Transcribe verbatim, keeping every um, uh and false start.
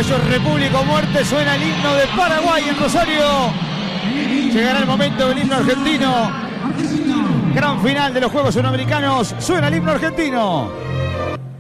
paraguayos, República o Muerte. Suena el himno de Paraguay en Rosario. Llegará el momento del himno argentino. Gran final de los Juegos Sudamericanos. Suena el himno argentino.